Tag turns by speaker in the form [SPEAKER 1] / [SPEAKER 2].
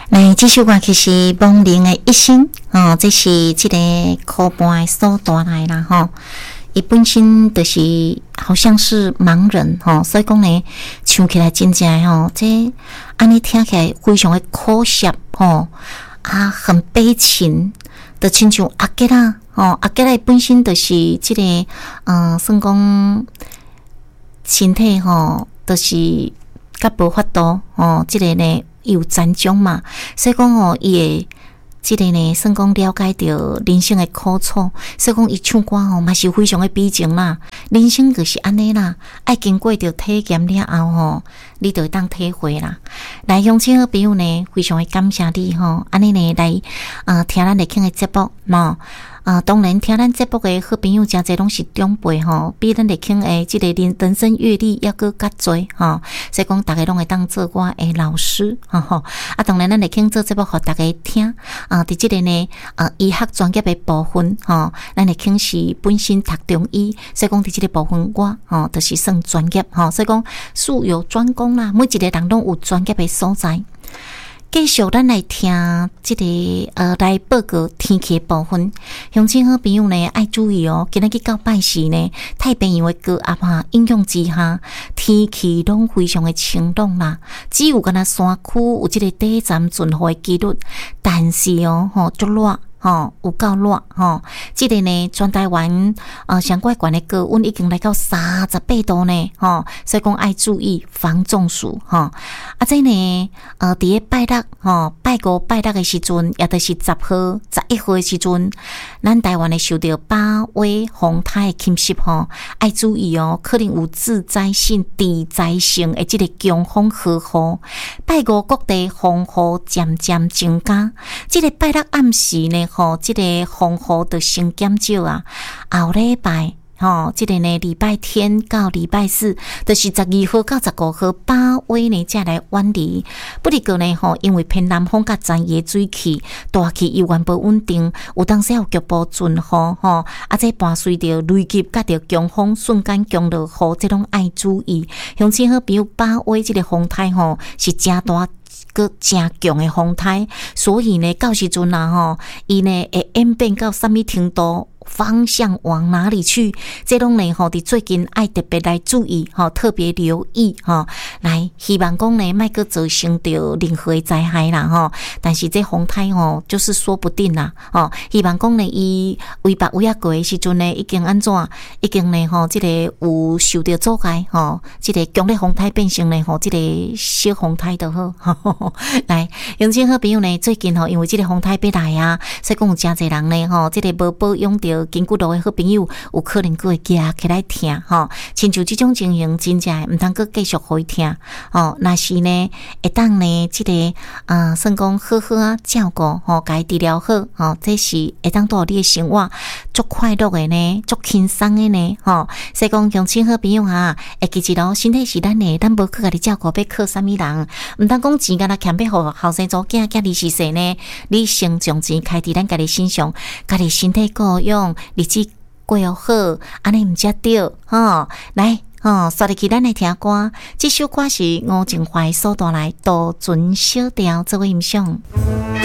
[SPEAKER 1] 来，这首歌曲是梦玲的一生哦，这是这个科班所带来啦吼。伊本身就是好像是盲人吼，所以讲呢，唱起来真正吼，这安尼听起来非常的可惜吼，很悲情的亲像阿吉啦吼，阿吉啦本身就是这个算讲身体吼，就是较无法度哦，这个呢。有残障嘛，所以讲哦，伊会即个呢，算讲了解到人生的苦楚，所以讲伊唱歌吼嘛是非常的悲情啦。人生就是安尼啦，爱经过着体验了后吼，你就会当体会啦。来，乡亲好朋友呢，非常的感谢你吼，安尼呢来听咱来听的节目喏。当然，听咱节目的好朋友真侪拢是长辈吼，比咱来听的即个人生阅历要搁较侪吼，所以讲大家拢会当做我的老师吼。当然咱来听做节目，互大家听伫即个呢医学专业的部分吼，咱来听是本身读中医，所以讲伫即个部分我就是算专业吼，所以讲术有专攻啦，每一个人拢有专业的所在。继续咱来听这个来报告天气的部分。乡亲好朋友呢爱注意哦，今仔日到拜四呢，太平洋的高压影响之下，天气拢非常的晴朗啦。只有敢若山区有这个短暂阵雨的几率，但是足热。有够热这个呢，全台湾上怪悬的高温已经来到38度呢所以讲爱注意防中暑这呢伫个拜六拜五拜六的时阵，也就是10号、11号的时阵，咱台湾会受到8月风台的侵袭爱注意可能有自灾性、地灾性的这个强风豪雨。拜五各地风雨渐渐增加，这个拜六暗时呢这个风雨就先减少后礼拜这个呢礼拜天到礼拜四，就是12号到15号8月呢才来远离。不过呢因为偏南风甲前夜水汽大气又原不稳定，有当时有局部阵雨这伴随着雷击甲着强风瞬间降落雨，这拢爱注意。乡亲好朋友8月这个风台是真大个真强的风台，所以呢到时阵伊呢会演变到什么程度，方向往哪里去，这拢呢伫最近爱特别来注意特别留意来希望讲呢莫个造成着任何的灾害啦但是这风台就是说不定啦希望讲呢伊为北为过的时阵呢已经安怎，已经呢这个有受到阻碍这个强烈风台变成呢这个小风台就好来，乡亲好朋友呢最近因为这个风台要来所以讲有真侪人呢这个无保养着筋骨路的好朋友，有可能佫会夹起来听亲像这种情形，真正毋通佫继续互伊听若是呢会当呢这个算讲好好照顾家治疗好这是会当带你的生活足快乐的呢，足轻松的呢所以讲乡亲好朋友会记住身体是咱的，咱无去家己照顾，要靠啥物人？毋通讲钱敢若欠要互后生祖囝儿是谁呢？你先将钱开伫咱家己身上，家己身体顾养，日子过好，安尼毋才对来刷入去咱来听歌，这首歌是吴静怀所带来《渡船小调》作为欣赏。